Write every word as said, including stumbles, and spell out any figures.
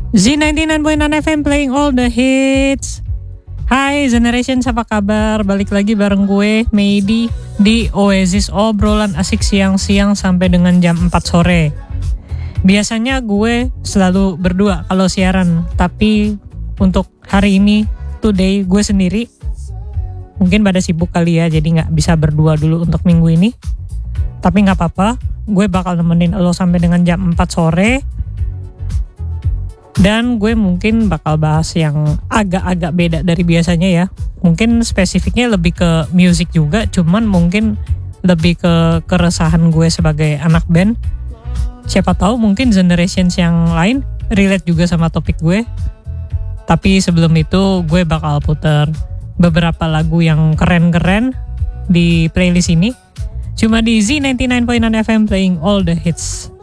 Z ninety nine point nine F M playing all the hits. Hai Generation, apa kabar? Balik lagi bareng gue, Meidi, di Oasis obrolan asik siang-siang sampai dengan jam empat sore. Biasanya gue selalu berdua kalau siaran, tapi untuk hari ini, today, gue sendiri. Mungkin pada sibuk kali ya, jadi gak bisa berdua dulu untuk minggu ini. Tapi gak apa-apa, gue bakal nemenin lo sampai dengan jam empat sore. Dan gue mungkin bakal bahas yang agak-agak beda dari biasanya ya. Mungkin spesifiknya lebih ke music juga, cuman mungkin lebih ke keresahan gue sebagai anak band. Siapa tahu mungkin generations yang lain relate juga sama topik gue. Tapi sebelum itu gue bakal puter beberapa lagu yang keren-keren di playlist ini. Cuma di Z ninety nine point nine F M playing all the hits.